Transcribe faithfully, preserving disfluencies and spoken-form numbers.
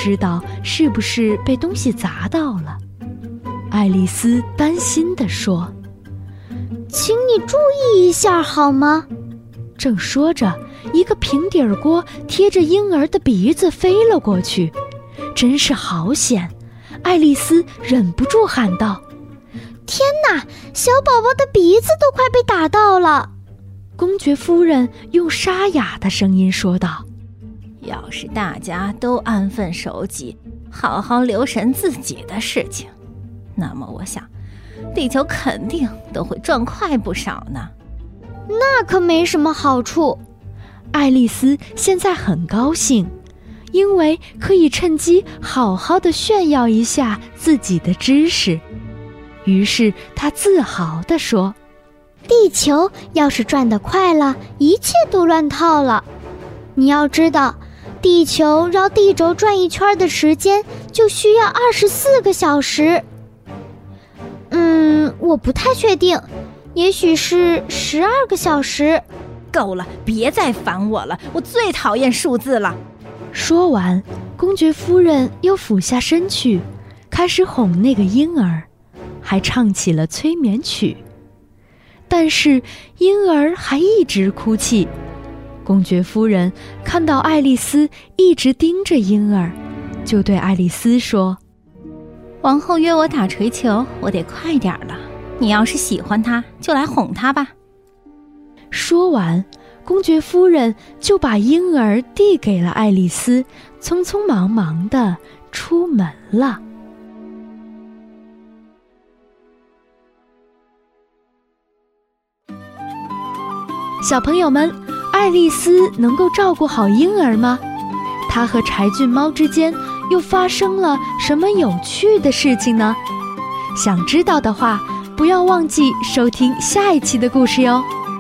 知道是不是被东西砸到了。爱丽丝担心地说： 请你注意一下好吗？ 正说着，一个平底儿锅贴着婴儿的鼻子飞了过去，真是好险！爱丽丝忍不住喊道： 天哪，小宝宝的鼻子都快被打到了！ 公爵夫人用沙哑的声音说道： 要是大家都安分守己，好好留神自己的事情，那么我想地球肯定都会转快不少呢。 那可没什么好处。 爱丽丝现在很高兴，因为可以趁机好好的炫耀一下自己的知识。于是她自豪地说： 地球要是转得快了，一切都乱套了。你要知道，地球绕地轴转一圈的时间就需要二十四个小时。嗯，我不太确定，也许是十二个小时。 够了，别再烦我了，我最讨厌数字了。 说完，公爵夫人又俯下身去，开始哄那个婴儿，还唱起了催眠曲。但是婴儿还一直哭泣。公爵夫人看到爱丽丝一直盯着婴儿，就对爱丽丝说： 王后约我打锤球，我得快点了。你要是喜欢他，就来哄他吧。 说完，公爵夫人就把婴儿递给了爱丽丝，匆匆忙忙地出门了。小朋友们，爱丽丝能够照顾好婴儿吗？她和柴郡猫之间又发生了什么有趣的事情呢？想知道的话，不要忘记收听下一期的故事哟。